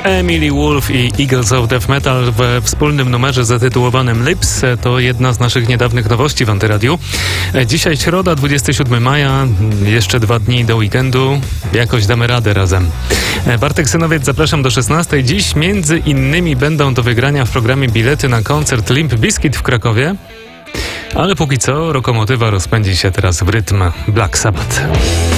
Emily Wolf i Eagles of Death Metal we wspólnym numerze zatytułowanym Lips. To jedna z naszych niedawnych nowości w Antyradiu. Dzisiaj środa, 27 maja, jeszcze 2 dni do weekendu. Jakoś damy radę razem. Bartek Synowiec, zapraszam do 16. Dziś między innymi będą do wygrania w programie bilety na koncert Limp Bizkit w Krakowie. Ale póki co lokomotywa rozpędzi się teraz w rytm Black Sabbath.